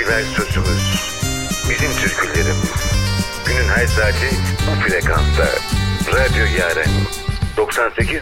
ver sözümüz. Bizim türkülerimiz. Günün her saati bu frekansta. Radyo Yaren 98